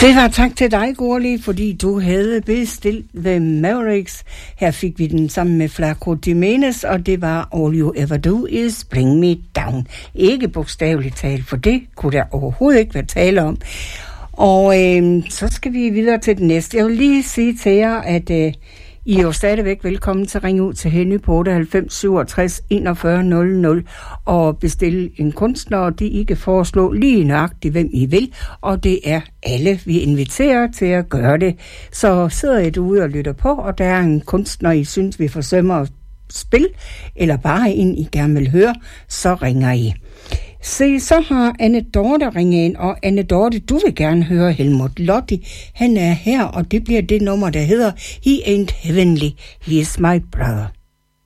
Det var tak til dig, Gurli, fordi du havde bestilt The Mavericks. Her fik vi den sammen med Flaco Jimenez, og det var All You Ever Do Is Bring Me Down. Ikke bogstaveligt talt, for det kunne der overhovedet ikke være tale om. Og så skal vi videre til den næste. Jeg vil lige sige til jer, at I er jo stadigvæk velkommen til at ringe ud til Henny på 98 67 41 00 og bestille en kunstner, og det I kan foreslå lige nøjagtigt, hvem I vil, og det er alle, vi inviterer til at gøre det. Så sidder I derude og lytter på, og der er en kunstner, I synes, vi forsømmer at spille, eller bare en, I gerne vil høre, så ringer I. Se, så har Anne Dorte ringet ind, og Anne Dorte, du vil gerne høre Helmut Lotti. Han er her, og det bliver det nummer, der hedder He Ain't Heavenly, He Is My Brother.